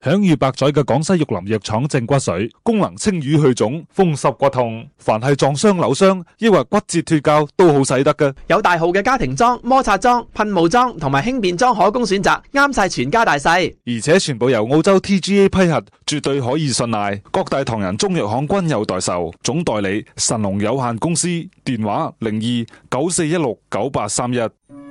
享譽百載嘅廣西玉林藥廠正骨水，功能清瘀去腫、風濕骨痛，凡係撞傷扭傷，抑或骨折脫臼都好使得㗎。 有大號嘅家庭裝、摩擦裝、噴霧裝同埋輕便裝可供選擇，啱晒全家大細。 而且全部由澳洲 TGA 批核，絕對可以信賴。各大唐人中藥行均有代售。總代理神龍有限公司，電話0294169831。